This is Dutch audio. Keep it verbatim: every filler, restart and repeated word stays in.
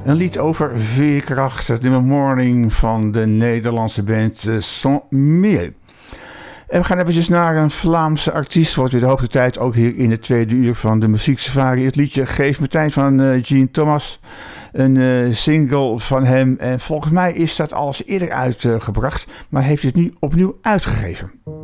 Een lied over veerkracht, het nummer Morning van de Nederlandse band uh, Sans Mieux. En we gaan eventjes naar een Vlaamse artiest. Wordt weer de hoogste tijd, ook hier in het tweede uur van de muzieksafari. Het liedje Geef me tijd van uh, Gene Thomas. Een uh, single van hem. En volgens mij is dat al eens eerder uitgebracht. Uh, maar heeft het nu opnieuw uitgegeven.